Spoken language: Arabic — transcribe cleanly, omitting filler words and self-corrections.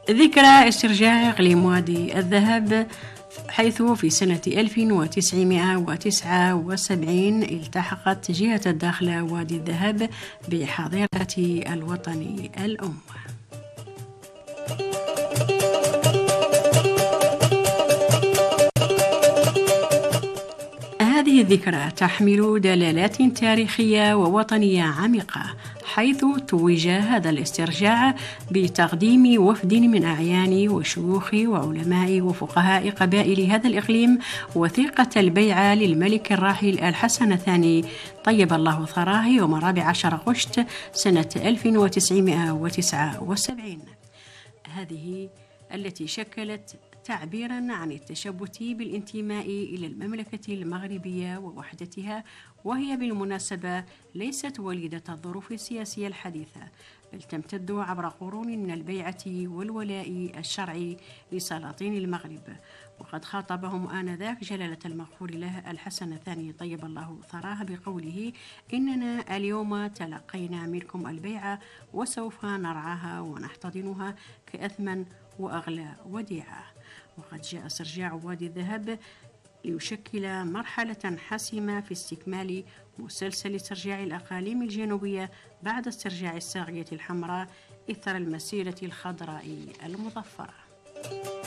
ذكرى استرجاع إقليم وادي الذهب، حيث في سنة 1979 التحقت جهة الداخلة وادي الذهب بحظيرة الوطن الأم. هذه الذكرى تحمل دلالات تاريخية ووطنية عميقة، حيث توج هذا الاسترجاع بتقديم وفد من أعيان وشيوخ وعلماء وفقهاء قبائل هذا الإقليم وثيقة البيعة للملك الراحل الحسن الثاني طيب الله ثراه يوم 14 غشت سنة 1979. هذه التي شكلت تعبيراً عن التشبث بالانتماء إلى المملكة المغربية ووحدتها، وهي بالمناسبة ليست وليدة الظروف السياسية الحديثة، بل تمتد عبر قرون من البيعة والولاء الشرعي لسلاطين المغرب. وقد خاطبهم آنذاك جلالة المغفور له الحسن الثاني طيب الله ثراه بقوله: إننا اليوم تلقينا منكم البيعة وسوف نرعاها ونحتضنها كأثمن وأغلى وديعة. وقد جاء استرجاع وادي الذهب ليشكل مرحلة حاسمة في استكمال مسلسل استرجاع الأقاليم الجنوبية بعد استرجاع الساقية الحمراء إثر المسيرة الخضراء المظفرة.